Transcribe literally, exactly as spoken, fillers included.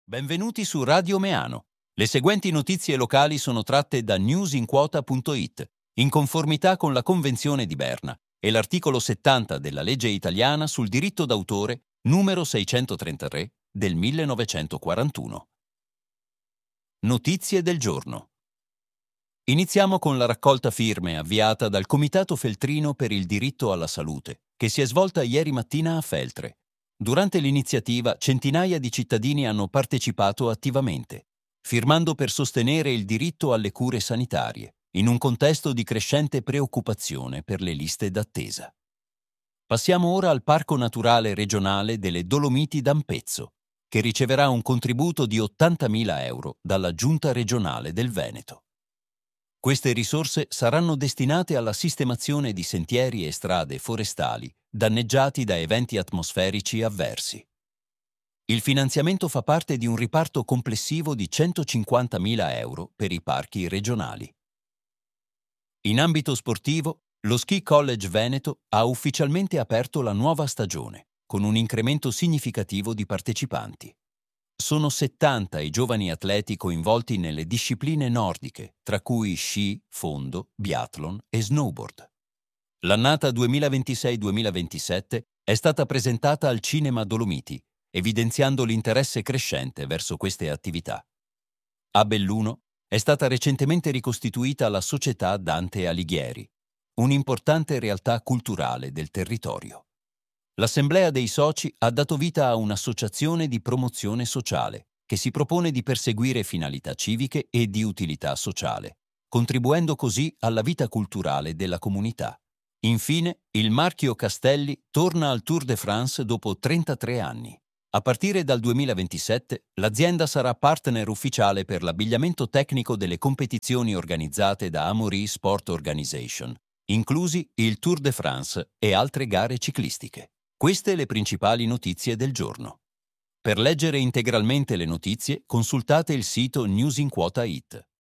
Benvenuti su Radio Meano. Le seguenti notizie locali sono tratte da newsinquota punto it, in conformità con la Convenzione di Berna e l'articolo settanta della legge italiana sul diritto d'autore numero seicentotrentatré del millenovecentoquarantuno. Notizie del giorno. Iniziamo con la raccolta firme avviata dal Comitato Feltrino per il diritto alla salute, che si è svolta ieri mattina a Feltre. Durante l'iniziativa centinaia di cittadini hanno partecipato attivamente, firmando per sostenere il diritto alle cure sanitarie, in un contesto di crescente preoccupazione per le liste d'attesa. Passiamo ora al Parco Naturale Regionale delle Dolomiti d'Ampezzo, che riceverà un contributo di ottantamila euro dalla Giunta regionale del Veneto. Queste risorse saranno destinate alla sistemazione di sentieri e strade forestali danneggiati da eventi atmosferici avversi. Il finanziamento fa parte di un riparto complessivo di centocinquantamila euro per i parchi regionali. In ambito sportivo, lo Ski College Veneto ha ufficialmente aperto la nuova stagione, con un incremento significativo di partecipanti. Sono settanta i giovani atleti coinvolti nelle discipline nordiche, tra cui sci, fondo, biathlon e snowboard. L'annata duemilaventisei duemilaventisette è stata presentata al Cinema Dolomiti, evidenziando l'interesse crescente verso queste attività. A Belluno è stata recentemente ricostituita la Società Dante Alighieri, un'importante realtà culturale del territorio. L'Assemblea dei Soci ha dato vita a un'associazione di promozione sociale che si propone di perseguire finalità civiche e di utilità sociale, contribuendo così alla vita culturale della comunità. Infine, il marchio Castelli torna al Tour de France dopo trentatré anni. A partire dal duemilaventisette, l'azienda sarà partner ufficiale per l'abbigliamento tecnico delle competizioni organizzate da Amaury Sport Organization, inclusi il Tour de France e altre gare ciclistiche. Queste le principali notizie del giorno. Per leggere integralmente le notizie, consultate il sito newsinquota punto it.